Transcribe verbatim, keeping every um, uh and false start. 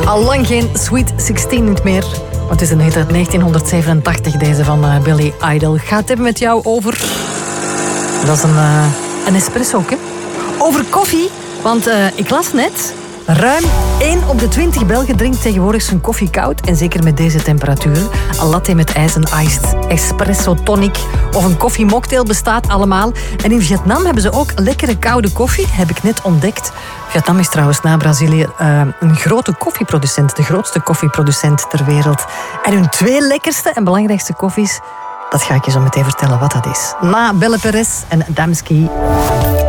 Al lang geen Sweet zestien niet meer. Maar het is een hit uit negentienhonderdzevenentachtig, deze van uh, Billy Idol. Ik ga het hebben met jou over... Dat is een, uh, een espresso, hè? Over koffie, want uh, ik las net... Ruim één op de twintig Belgen drinkt tegenwoordig zijn koffie koud. En zeker met deze temperatuur. Een latte met ijs, een iced espresso tonic of een koffiemocktail bestaat allemaal. En in Vietnam hebben ze ook lekkere koude koffie, heb ik net ontdekt. Vietnam is trouwens na Brazilië uh, een grote koffieproducent. De grootste koffieproducent ter wereld. En hun twee lekkerste en belangrijkste koffies, dat ga ik je zo meteen vertellen wat dat is. Na Belle Perez en Damski.